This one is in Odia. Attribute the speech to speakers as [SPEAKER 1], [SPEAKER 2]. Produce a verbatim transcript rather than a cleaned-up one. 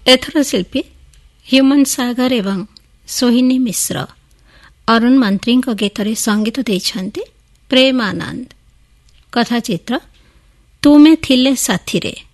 [SPEAKER 1] ଏଥର ଶିଳ୍ପୀ ହ୍ୟୁମାନ ସାଗର ଏବଂ ସୋହିନୀ ମିଶ୍ର ଅରୁଣ ମନ୍ତ୍ରୀଙ୍କ ଗୀତରେ ସଙ୍ଗୀତ ଦେଇଛନ୍ତି ପ୍ରେମାନନ୍ଦ। କଥାଚିତ୍ର ତୁମେ ଥିଲେ ସାଥିରେ।